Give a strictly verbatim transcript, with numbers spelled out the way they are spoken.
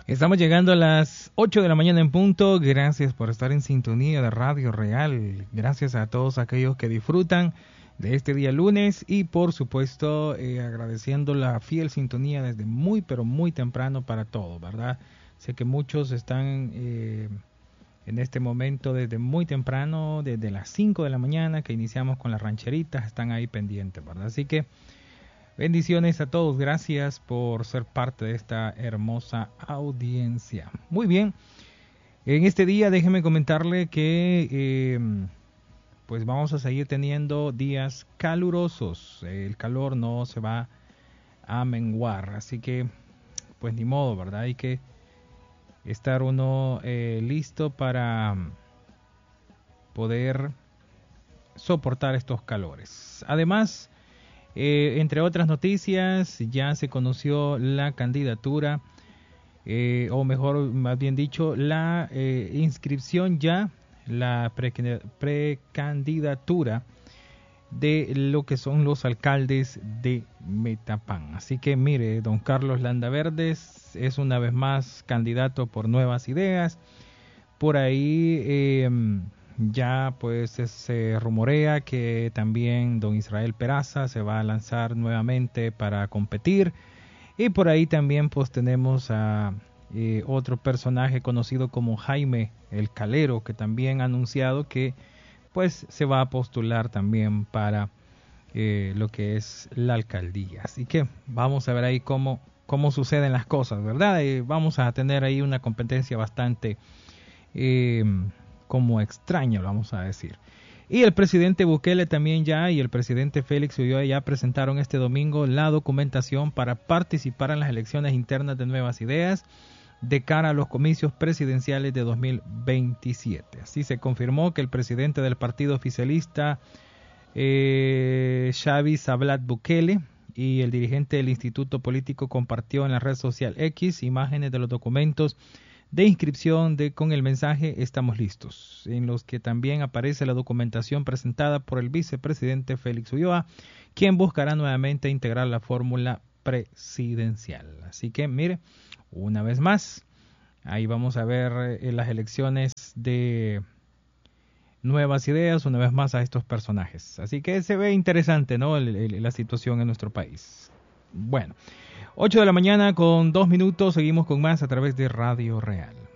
Estamos llegando a las ocho de la mañana en punto. Gracias por estar en sintonía de Radio Real. Gracias a todos aquellos que disfrutan de este día lunes y por supuesto eh, agradeciendo la fiel sintonía desde muy pero muy temprano para todo, ¿verdad? Sé que muchos están eh, en este momento desde muy temprano, desde las cinco de la mañana que iniciamos con las rancheritas, están ahí pendientes, ¿verdad? Así que bendiciones a todos, gracias por ser parte de esta hermosa audiencia. Muy bien, en este día déjeme comentarle que eh, pues vamos a seguir teniendo días calurosos. El calor no se va a menguar, así que pues ni modo, ¿verdad? Hay que estar uno eh, listo para poder soportar estos calores. Además, Eh, entre otras noticias, ya se conoció la candidatura, eh, o mejor, más bien dicho, la eh, inscripción ya, la precandidatura de lo que son los alcaldes de Metapán. Así que mire, don Carlos Landaverdes es una vez más candidato por Nuevas Ideas. Por ahí eh, ya pues se rumorea que también don Israel Peraza se va a lanzar nuevamente para competir, y por ahí también pues tenemos a eh, otro personaje conocido como Jaime el Calero, que también ha anunciado que pues se va a postular también para eh, lo que es la alcaldía. Así que vamos a ver ahí cómo, cómo suceden las cosas, ¿verdad? Eh, vamos a tener ahí una competencia bastante eh, como extraño, vamos a decir. Y el presidente Bukele también ya y el presidente Félix Ulloa ya presentaron este domingo la documentación para participar en las elecciones internas de Nuevas Ideas de cara a los comicios presidenciales de dos mil veintisiete. Así se confirmó que el presidente del partido oficialista, eh, Xavi Sablat Bukele, y el dirigente del instituto político compartió en la red social X imágenes de los documentos de inscripción de, con el mensaje "Estamos listos", en los que también aparece la documentación presentada por el vicepresidente Félix Ulloa, quien buscará nuevamente integrar la fórmula presidencial. Así que mire, una vez más, ahí vamos a ver eh, las elecciones de Nuevas Ideas, una vez más a estos personajes. Así que se ve interesante, ¿no? El, el, la situación en nuestro país. Bueno, ocho de la mañana con dos minutos, seguimos con más a través de Radio Real.